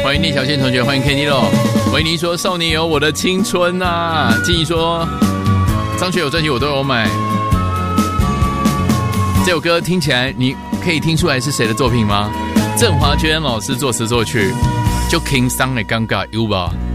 欢迎聂小倩同学，欢迎 Kenny 咯。维尼说少年有我的青春啊，静怡说张学友专辑我都有买。这首歌听起来你可以听出来是谁的作品吗？郑华娟老师作词作曲，就轻松的尴尬有吧？